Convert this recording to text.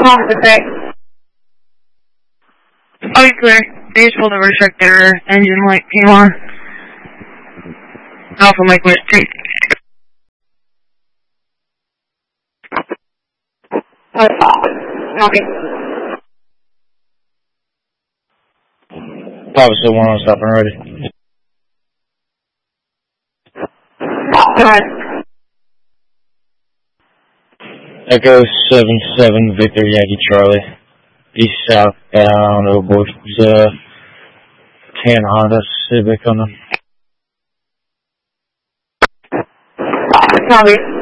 Pacific. Oh, clear. They just pulled over, checked their engine light came on. Alpha Mike West 2. Copy. Officer 1 on stop and ready. Go ahead. Echo 77 Victor Yankee Charlie. East southbound, oh boy, 10 Honda Civic on them. Copy.